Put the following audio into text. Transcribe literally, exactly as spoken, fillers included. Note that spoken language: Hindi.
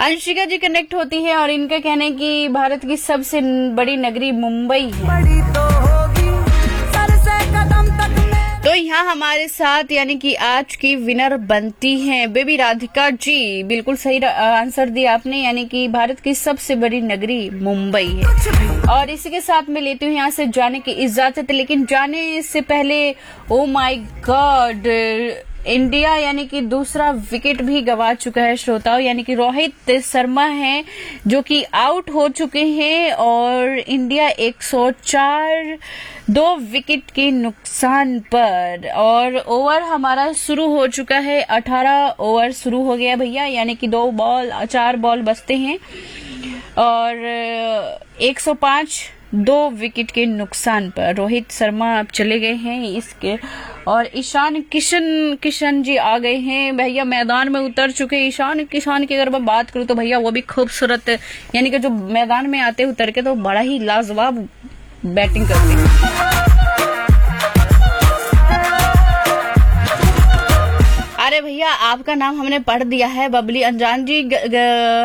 अंशिका जी कनेक्ट होती है और इनका कहना है कि भारत की सबसे बड़ी नगरी मुंबई है। तो यहाँ हमारे साथ यानी कि आज की विनर बनती हैं बेबी राधिका जी। बिल्कुल सही आंसर दिया आपने, यानी कि भारत की सबसे बड़ी नगरी मुंबई है। और इसी के साथ मैं लेती हूँ यहाँ से जाने की इजाजत, लेकिन जाने से पहले ओ माय गॉड, इंडिया यानी कि दूसरा विकेट भी गवा चुका है श्रोताओं, यानी कि रोहित शर्मा हैं जो कि आउट हो चुके हैं और इंडिया एक सौ चार दो विकेट के नुकसान पर। और ओवर हमारा शुरू हो चुका है, अठारह ओवर शुरू हो गया भैया, यानी कि दो बॉल चार बॉल बचते हैं और एक सौ पाँच दो विकेट के नुकसान पर रोहित शर्मा अब चले गए हैं इसके। और ईशान किशन किशन जी आ गए हैं भैया, मैदान में उतर चुके। ईशान किशन की अगर मैं बात करूं तो भैया वो भी खूबसूरत, यानी कि जो मैदान में आते उतर के तो बड़ा ही लाजवाब बैटिंग करते हैं। अरे भैया आपका नाम हमने पढ़ दिया है, बबली अंजान जी ग, ग,